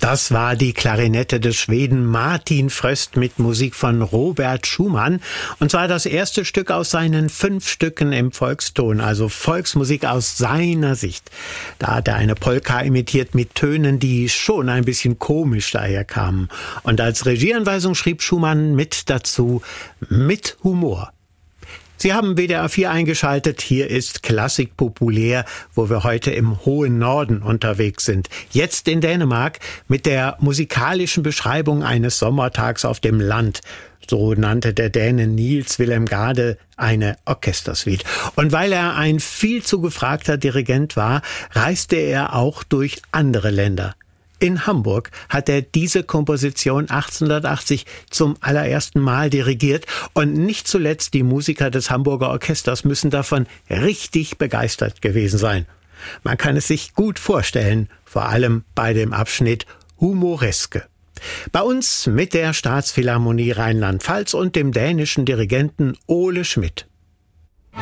Das war die Klarinette des Schweden Martin Fröst mit Musik von Robert Schumann. Und zwar das erste Stück aus seinen 5 Stücken im Volkston, also Volksmusik aus seiner Sicht. Da hat er eine Polka imitiert mit Tönen, die schon ein bisschen komisch daherkamen. Und als Regieanweisung schrieb Schumann mit dazu: mit Humor. Sie haben WDR 4 eingeschaltet. Hier ist Klassik populär, wo wir heute im hohen Norden unterwegs sind. Jetzt in Dänemark mit der musikalischen Beschreibung eines Sommertags auf dem Land. So nannte der Däne Niels Willem Gade eine Orchestersuite. Und weil er ein viel zu gefragter Dirigent war, reiste er auch durch andere Länder. In Hamburg hat er diese Komposition 1880 zum allerersten Mal dirigiert und nicht zuletzt die Musiker des Hamburger Orchesters müssen davon richtig begeistert gewesen sein. Man kann es sich gut vorstellen, vor allem bei dem Abschnitt Humoreske. Bei uns mit der Staatsphilharmonie Rheinland-Pfalz und dem dänischen Dirigenten Ole Schmidt.